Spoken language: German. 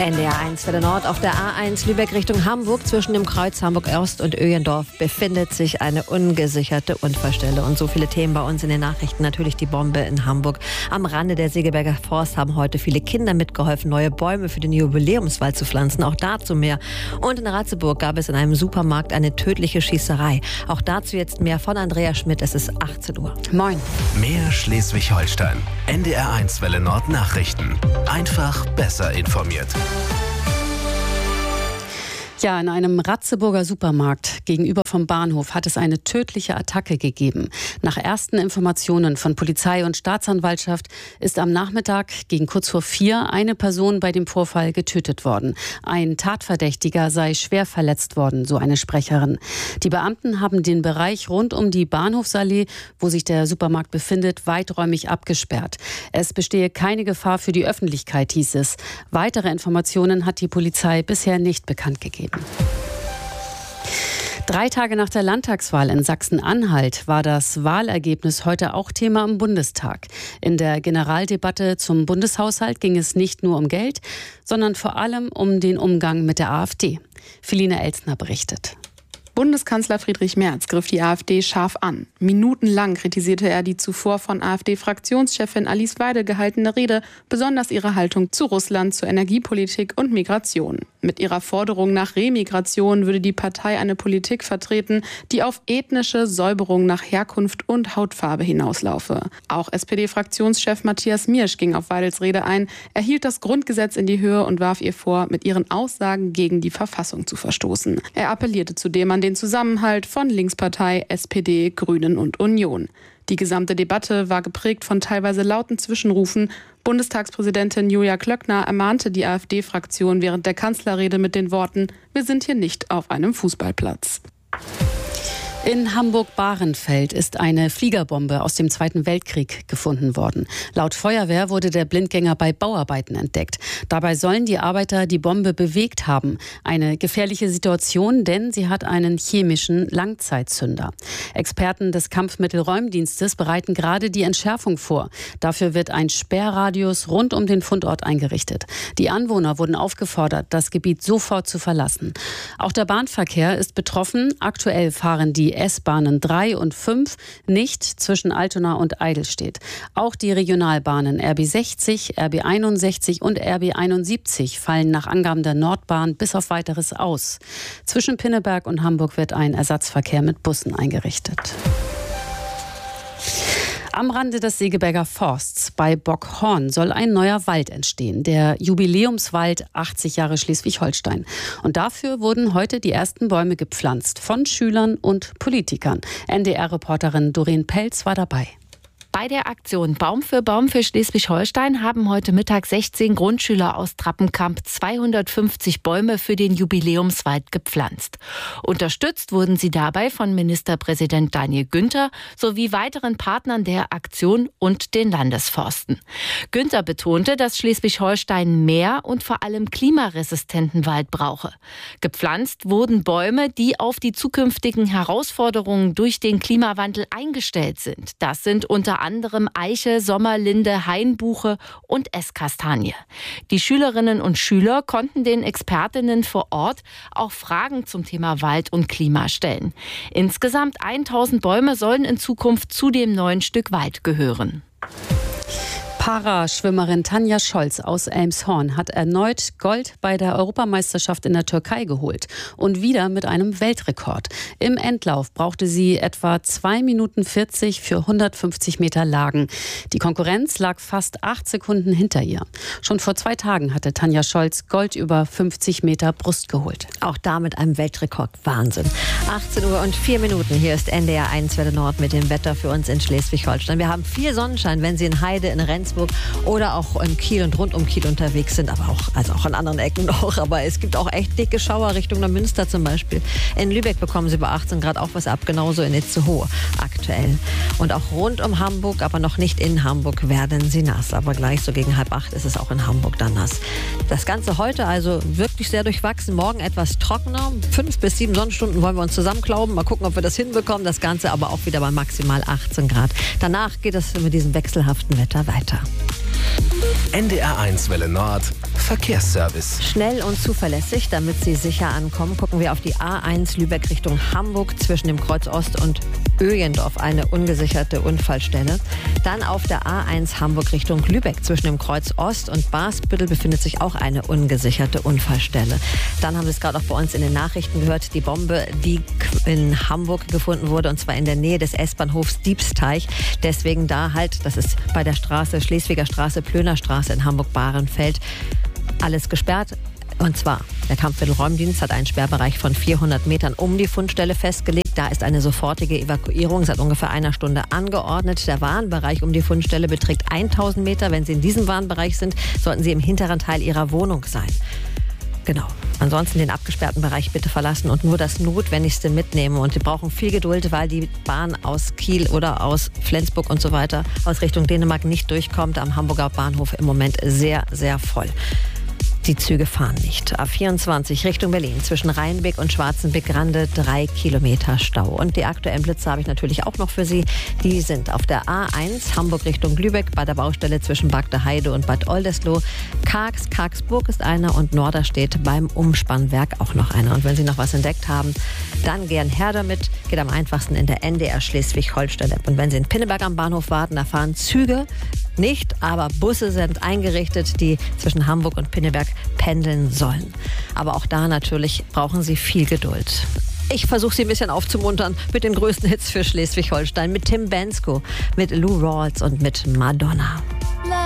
NDR 1 Welle Nord auf der A1 Lübeck Richtung Hamburg. Zwischen dem Kreuz Hamburg-Ost und Öjendorf befindet sich eine ungesicherte Unfallstelle. Und so viele Themen bei uns in den Nachrichten. Natürlich die Bombe in Hamburg. Am Rande der Segeberger Forst haben heute viele Kinder mitgeholfen, neue Bäume für den Jubiläumswald zu pflanzen. Auch dazu mehr. Und in Ratzeburg gab es in einem Supermarkt eine tödliche Schießerei. Auch dazu jetzt mehr von Andrea Schmidt. Es ist 18 Uhr. Moin. Mehr Schleswig-Holstein. NDR 1 Welle Nord Nachrichten. Einfach besser informiert. Ja, in einem Ratzeburger Supermarkt gegenüber vom Bahnhof hat es eine tödliche Attacke gegeben. Nach ersten Informationen von Polizei und Staatsanwaltschaft ist am Nachmittag gegen kurz vor 4 eine Person bei dem Vorfall getötet worden. Ein Tatverdächtiger sei schwer verletzt worden, so eine Sprecherin. Die Beamten haben den Bereich rund um die Bahnhofsallee, wo sich der Supermarkt befindet, weiträumig abgesperrt. Es bestehe keine Gefahr für die Öffentlichkeit, hieß es. Weitere Informationen hat die Polizei bisher nicht bekannt gegeben. 3 Tage nach der Landtagswahl in Sachsen-Anhalt war das Wahlergebnis heute auch Thema im Bundestag. In der Generaldebatte zum Bundeshaushalt ging es nicht nur um Geld, sondern vor allem um den Umgang mit der AfD. Feline Elsner berichtet. Bundeskanzler Friedrich Merz griff die AfD scharf an. Minutenlang kritisierte er die zuvor von AfD-Fraktionschefin Alice Weidel gehaltene Rede, besonders ihre Haltung zu Russland, zur Energiepolitik und Migration. Mit ihrer Forderung nach Remigration würde die Partei eine Politik vertreten, die auf ethnische Säuberung nach Herkunft und Hautfarbe hinauslaufe. Auch SPD-Fraktionschef Matthias Miersch ging auf Weidels Rede ein. Er hielt das Grundgesetz in die Höhe und warf ihr vor, mit ihren Aussagen gegen die Verfassung zu verstoßen. Er appellierte zudem an den Zusammenhalt von Linkspartei, SPD, Grünen und Union. Die gesamte Debatte war geprägt von teilweise lauten Zwischenrufen. Bundestagspräsidentin Julia Klöckner ermahnte die AfD-Fraktion während der Kanzlerrede mit den Worten: Wir sind hier nicht auf einem Fußballplatz. In Hamburg-Bahrenfeld ist eine Fliegerbombe aus dem Zweiten Weltkrieg gefunden worden. Laut Feuerwehr wurde der Blindgänger bei Bauarbeiten entdeckt. Dabei sollen die Arbeiter die Bombe bewegt haben. Eine gefährliche Situation, denn sie hat einen chemischen Langzeitzünder. Experten des Kampfmittelräumdienstes bereiten gerade die Entschärfung vor. Dafür wird ein Sperrradius rund um den Fundort eingerichtet. Die Anwohner wurden aufgefordert, das Gebiet sofort zu verlassen. Auch der Bahnverkehr ist betroffen. Aktuell fahren die S-Bahnen 3 und 5 nicht zwischen Altona und Eidelstedt. Auch die Regionalbahnen RB 60, RB 61 und RB 71 fallen nach Angaben der Nordbahn bis auf Weiteres aus. Zwischen Pinneberg und Hamburg wird ein Ersatzverkehr mit Bussen eingerichtet. Am Rande des Segeberger Forsts bei Bockhorn soll ein neuer Wald entstehen, der Jubiläumswald 80 Jahre Schleswig-Holstein. Und dafür wurden heute die ersten Bäume gepflanzt von Schülern und Politikern. NDR-Reporterin Doreen Pelz war dabei. Bei der Aktion Baum für Schleswig-Holstein haben heute Mittag 16 Grundschüler aus Trappenkamp 250 Bäume für den Jubiläumswald gepflanzt. Unterstützt wurden sie dabei von Ministerpräsident Daniel Günther sowie weiteren Partnern der Aktion und den Landesforsten. Günther betonte, dass Schleswig-Holstein mehr und vor allem klimaresistenten Wald brauche. Gepflanzt wurden Bäume, die auf die zukünftigen Herausforderungen durch den Klimawandel eingestellt sind. Das sind unter anderem Eiche, Sommerlinde, Hainbuche und Esskastanie. Die Schülerinnen und Schüler konnten den Expertinnen vor Ort auch Fragen zum Thema Wald und Klima stellen. Insgesamt 1000 Bäume sollen in Zukunft zu dem neuen Stück Wald gehören. Paraschwimmerin Tanja Scholz aus Elmshorn hat erneut Gold bei der Europameisterschaft in der Türkei geholt und wieder mit einem Weltrekord. Im Endlauf brauchte sie etwa 2 Minuten 40 für 150 Meter Lagen. Die Konkurrenz lag fast 8 Sekunden hinter ihr. Schon vor 2 Tagen hatte Tanja Scholz Gold über 50 Meter Brust geholt. Auch da mit einem Weltrekord. Wahnsinn. 18 Uhr und 4 Minuten. Hier ist NDR 1 Welle Nord mit dem Wetter für uns in Schleswig-Holstein. Wir haben viel Sonnenschein, wenn Sie in Heide, in Rendsburg oder auch in Kiel und rund um Kiel unterwegs sind, aber auch an anderen Ecken noch. Aber es gibt auch echt dicke Schauer Richtung der Münster zum Beispiel. In Lübeck bekommen Sie bei 18 Grad auch was ab, genauso in Itzehoe aktuell. Und auch rund um Hamburg, aber noch nicht in Hamburg, werden Sie nass. Aber gleich so gegen 7:30 ist es auch in Hamburg dann nass. Das Ganze heute also wirklich sehr durchwachsen. Morgen etwas trockener. 5 bis 7 Sonnenstunden wollen wir uns zusammenklauben. Mal gucken, ob wir das hinbekommen. Das Ganze aber auch wieder bei maximal 18 Grad. Danach geht es mit diesem wechselhaften Wetter weiter. NDR1 Welle Nord Verkehrsservice. Schnell und zuverlässig, damit Sie sicher ankommen, gucken wir auf die A1 Lübeck Richtung Hamburg zwischen dem Kreuz Ost und Öjendorf, eine ungesicherte Unfallstelle. Dann auf der A1 Hamburg Richtung Lübeck zwischen dem Kreuz Ost und Barsbüttel befindet sich auch eine ungesicherte Unfallstelle. Dann haben Sie es gerade auch bei uns in den Nachrichten gehört, die Bombe, die in Hamburg gefunden wurde, und zwar in der Nähe des S-Bahnhofs Diebsteich. Deswegen da halt, das ist bei der Straße, Schleswiger Straße, Plöner Straße in Hamburg-Bahrenfeld, alles gesperrt. Und zwar, der Kampfmittelräumdienst hat einen Sperrbereich von 400 Metern um die Fundstelle festgelegt. Da ist eine sofortige Evakuierung seit ungefähr einer Stunde angeordnet. Der Warnbereich um die Fundstelle beträgt 1000 Meter. Wenn Sie in diesem Warnbereich sind, sollten Sie im hinteren Teil Ihrer Wohnung sein. Genau. Ansonsten den abgesperrten Bereich bitte verlassen und nur das Notwendigste mitnehmen. Und Sie brauchen viel Geduld, weil die Bahn aus Kiel oder aus Flensburg und so weiter aus Richtung Dänemark nicht durchkommt. Am Hamburger Bahnhof im Moment sehr, sehr voll. Die Züge fahren nicht. A24 Richtung Berlin zwischen Rheinbeck und Schwarzenbeck-Grande 3 Kilometer Stau. Und die aktuellen Blitze habe ich natürlich auch noch für Sie. Die sind auf der A1 Hamburg Richtung Lübeck bei der Baustelle zwischen Bagde Heide und Bad Oldesloe. Kargsburg ist einer und Norderstedt beim Umspannwerk auch noch einer. Und wenn Sie noch was entdeckt haben, dann gern her damit. Geht am einfachsten in der NDR Schleswig-Holstein-App. Und wenn Sie in Pinneberg am Bahnhof warten, da fahren Züge nicht, aber Busse sind eingerichtet, die zwischen Hamburg und Pinneberg pendeln sollen. Aber auch da natürlich brauchen Sie viel Geduld. Ich versuche Sie ein bisschen aufzumuntern mit den größten Hits für Schleswig-Holstein, mit Tim Bensko, mit Lou Rawls und mit Madonna.